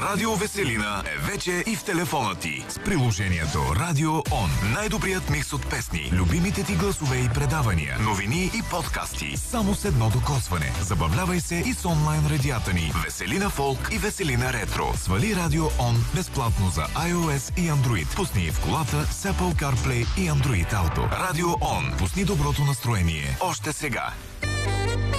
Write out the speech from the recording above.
Радио Веселина е вече и в телефона ти. С приложението Radio On. Най-добрият микс от песни, любимите ти гласове и предавания, новини и подкасти. Само с едно докосване. Забавлявай се и с онлайн радията ни. Веселина Фолк и Веселина Ретро. Свали Radio On безплатно за iOS и Android. Пусни в колата с Apple CarPlay и Android Auto. Radio On. Пусни доброто настроение. Още сега.